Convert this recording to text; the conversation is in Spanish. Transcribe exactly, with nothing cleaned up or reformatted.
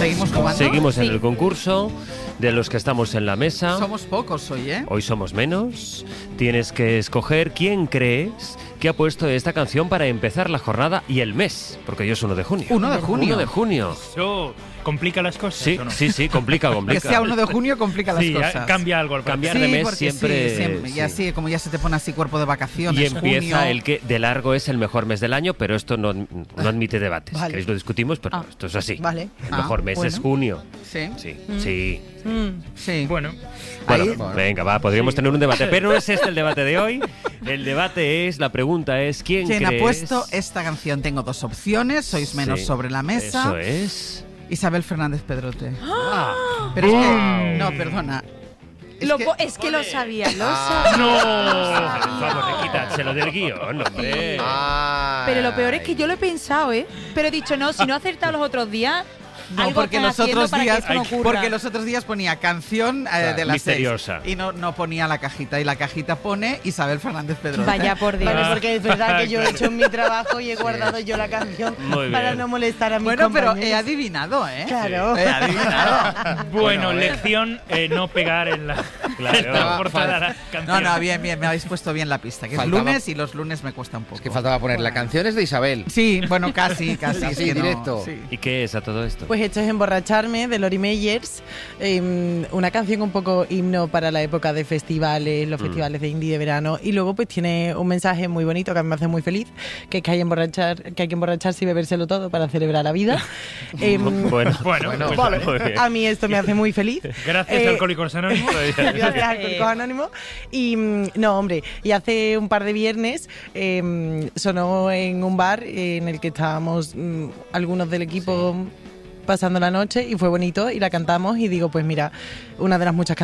Seguimos jugando. Seguimos en Sí. el concurso de los que estamos en la mesa. Somos pocos hoy, ¿eh? Hoy somos menos. Tienes que escoger quién crees que ha puesto esta canción para empezar la jornada y el mes, porque hoy es uno de junio. uno de junio. uno de junio. Eso complica las cosas, Sí, ¿o no? sí, sí, complica, complica. Que sea uno de junio complica las Sí, cosas. cambia algo al Cambiar Sí, de mes porque siempre, sí, siempre. Y así, como ya se te pone así cuerpo de vacaciones. Y empieza junio. el que de largo es el mejor mes del año, pero esto no, no admite debates. Vale. ¿Queréis lo discutimos? Pero Ah, esto es así. vale. El Ah, mejor mes bueno. es junio. Sí. Sí, Mm. sí. Mm. Sí. Bueno, Bueno, Ahí- venga, va, podríamos tener un debate, pero no es este el debate de hoy. El debate es, la pregunta es, ¿quién, ¿Quién ha crees? puesto esta canción? Tengo dos opciones. Sois menos Sí, sobre la mesa. Eso es. Isabel Fernández Pedrote. Ah. Pero es que... No, perdona. Es Lo que- po- es que lo sabía, lo sabía. No. Vamos, quítanselo del guión, hombre. Pero lo peor es que yo lo he pensado, ¿eh? Pero he dicho, no, si no he acertado los otros días, No, algo porque están los haciendo otros para días, que esto no ocurra. porque los otros días ponía canción eh, de la misteriosa. seis y no, no ponía la cajita, y la cajita pone Isabel Fernández Pedrote. Vaya por Dios. Ah. Vale, porque es verdad que yo he hecho mi trabajo y he guardado yo la canción Muy para bien. no molestar a mis Bueno, pero he compañeros. adivinado, ¿eh? Claro. He adivinado. bueno, eh. lección, eh, no pegar en la, Claro. en la portada de la No, canción. no, bien, bien, me habéis puesto bien la pista, que es Faltaba- lunes y los lunes me cuesta un poco. Es que faltaba poner la canción es de Isabel. Sí, bueno, casi, casi. es Sí, que no, directo. sí. ¿Y qué es a todo esto? Pues esto es Emborracharme de Lori Meyers, eh, una canción un poco himno para la época de festivales, los Mm. festivales de indie de verano, y luego pues tiene un mensaje muy bonito que a mí me hace muy feliz, que es que hay, emborrachar, que hay que emborracharse y bebérselo todo para celebrar la vida. Em, bueno, Bueno, Bueno, pues, vale. muy bien. A mí esto me hace muy feliz. gracias Eh, Alcohólicos Anónimos. Gracias, Alcohólicos Anónimos. Y mm, no, hombre, y hace un par de viernes eh, sonó en un bar en el que estábamos mm, algunos del equipo pasando la noche y fue bonito y la cantamos y digo, pues mira, una de las muchas